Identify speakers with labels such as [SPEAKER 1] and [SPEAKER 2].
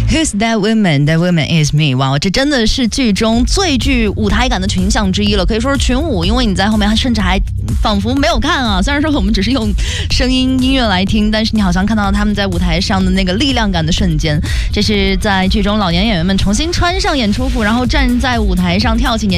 [SPEAKER 1] Who's that woman? That woman is me. 哇，这真的是剧中最具舞台感的群像之一了，可以说是群舞，因为你在后面甚至还仿佛没有看啊。虽然说我们只是用声音音乐来听，但是你好像看到他们在舞台上的那个力量感的瞬间。这是在剧中老年演员们重新穿上演出服，然后站在舞台上跳起